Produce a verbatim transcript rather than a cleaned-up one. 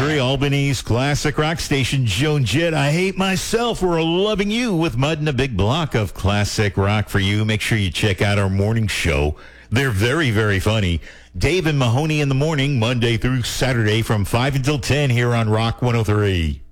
three, Albany's classic rock station, Joan Jett. I Hate Myself. We're loving you with Mud and a big block of classic rock for you. Make sure you check out our morning show. They're very, very funny. Dave and Mahoney in the morning, Monday through Saturday from five until ten here on Rock one oh three.